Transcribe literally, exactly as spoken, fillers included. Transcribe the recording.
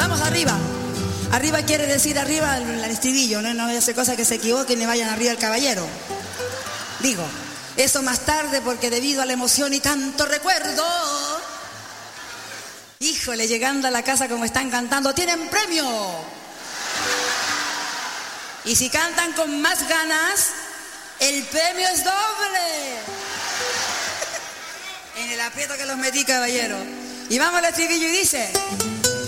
vamos arriba. Arriba quiere decir arriba el estribillo, ¿no? No vaya a ser cosa que se equivoquen y vayan arriba el caballero. Digo, eso más tarde porque debido a la emoción y tanto recuerdo, híjole, llegando a la casa como están cantando, tienen premio. Y si cantan con más ganas, el premio es doble. En el aprieto que los metí, caballero. Y vamos al estribillo y dice...